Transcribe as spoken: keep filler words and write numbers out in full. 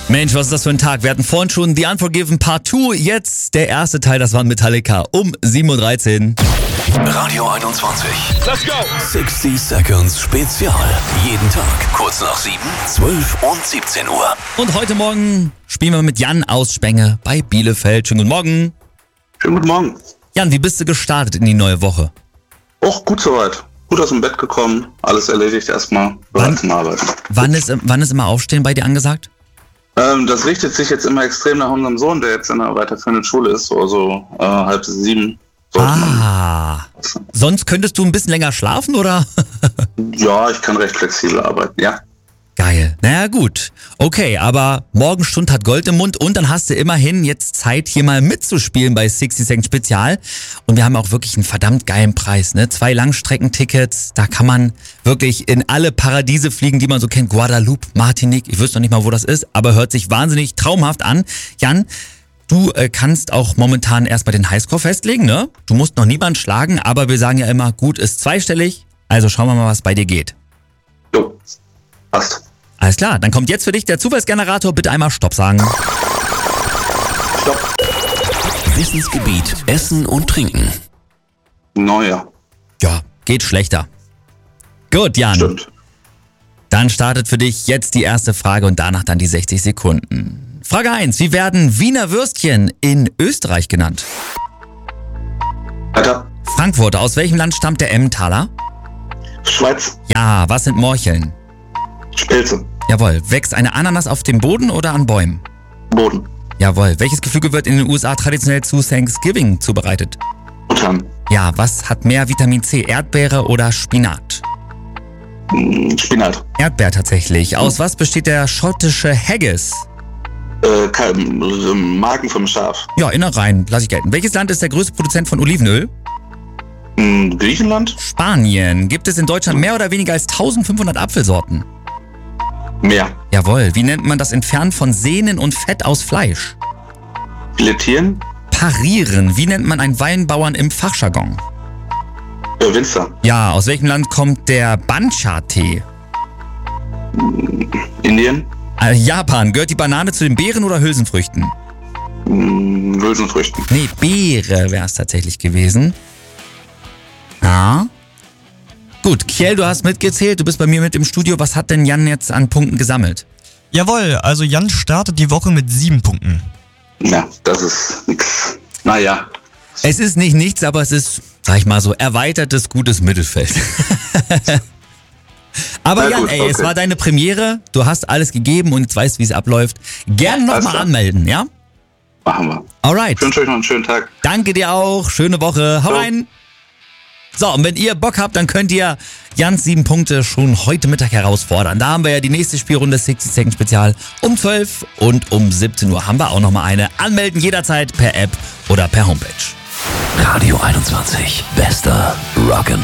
Mensch, was ist das für ein Tag? Wir hatten vorhin schon The Unforgiven Part zwei, jetzt der erste Teil, das war Metallica um sieben Uhr dreizehn. Radio einundzwanzig. Let's go! sechzig Seconds Spezial. Jeden Tag kurz nach sieben, zwölf und siebzehn Uhr. Und heute Morgen spielen wir mit Jan aus Spenge bei Bielefeld. Schönen guten Morgen. Schönen guten Morgen. Jan, wie bist du gestartet in die neue Woche? Och, gut soweit. Gut aus dem Bett gekommen, alles erledigt erstmal, bereit zum Arbeiten. Wann ist, wann ist immer Aufstehen bei dir angesagt? Ähm, das richtet sich jetzt immer extrem nach unserem Sohn, der jetzt in einer weiterführenden Schule ist, so also, äh, halb sieben. Ah, sonst könntest du ein bisschen länger schlafen, oder? Ja, ich kann recht flexibel arbeiten, ja. Geil. Naja, gut. Okay, aber Morgenstund hat Gold im Mund und dann hast du immerhin jetzt Zeit, hier mal mitzuspielen bei sechzig Seconds Spezial. Und wir haben auch wirklich einen verdammt geilen Preis, ne? Zwei Langstreckentickets, da kann man wirklich in alle Paradiese fliegen, die man so kennt. Guadeloupe, Martinique, ich wüsste noch nicht mal, wo das ist, aber hört sich wahnsinnig traumhaft an. Jan, du äh, kannst auch momentan erstmal den Highscore festlegen, ne? Du musst noch niemanden schlagen, aber wir sagen ja immer, gut ist zweistellig, also schauen wir mal, was bei dir geht. Jo, passt. Alles klar, dann kommt jetzt für dich der Zufallsgenerator. Bitte einmal Stopp sagen. Stopp. Wissensgebiet Essen und Trinken. Neuer. Ja, geht schlechter. Gut, Jan. Stimmt. Dann startet für dich jetzt die erste Frage und danach dann die sechzig Sekunden. Frage eins. Wie werden Wiener Würstchen in Österreich genannt? Weiter. Frankfurt. Aus welchem Land stammt der Emmentaler? Schweiz. Ja, was sind Morcheln? Spelze. Jawohl. Wächst eine Ananas auf dem Boden oder an Bäumen? Boden. Jawohl. Welches Geflügel wird in den U S A traditionell zu Thanksgiving zubereitet? Utan. Ja, was hat mehr Vitamin C? Erdbeere oder Spinat? Hm, Spinat. Erdbeer tatsächlich. Aus was besteht der schottische Haggis? Äh, Kalben, äh, Magen vom Schaf. Ja, Innereien, lass ich gelten. Welches Land ist der größte Produzent von Olivenöl? Hm, Griechenland. Spanien. Gibt es in Deutschland mehr oder weniger als eintausendfünfhundert Apfelsorten? Meer. Jawohl. Wie nennt man das Entfernen von Sehnen und Fett aus Fleisch? Filetieren. Parieren. Wie nennt man einen Weinbauern im Fachjargon? Äh, Winzer. Ja, aus welchem Land kommt der Bancha-Tee? Indien. Äh, Japan. Gehört die Banane zu den Beeren oder Hülsenfrüchten? Hm, Hülsenfrüchten. Nee, Beere wäre es tatsächlich gewesen. Ja. Gut, Kjell, du hast mitgezählt, du bist bei mir mit im Studio. Was hat denn Jan jetzt an Punkten gesammelt? Jawohl, also Jan startet die Woche mit sieben Punkten. Ja, das ist nix. Naja. Es ist nicht nichts, aber es ist, sag ich mal so, erweitertes, gutes Mittelfeld. Aber Na Jan, gut, ey, okay. es war deine Premiere, du hast alles gegeben und jetzt weißt, wie es abläuft. Gerne Alles nochmal klar. anmelden, ja? Machen wir. Alright. Ich wünsche euch noch einen schönen Tag. Danke dir auch, schöne Woche, hau Ciao. rein. So, und wenn ihr Bock habt, dann könnt ihr Jans sieben Punkte schon heute Mittag herausfordern. Da haben wir ja die nächste Spielrunde sechzig Seconds Spezial um zwölf und um siebzehn Uhr haben wir auch nochmal eine. Anmelden jederzeit per App oder per Homepage. Radio einundzwanzig. Bester Rock'n'Roll.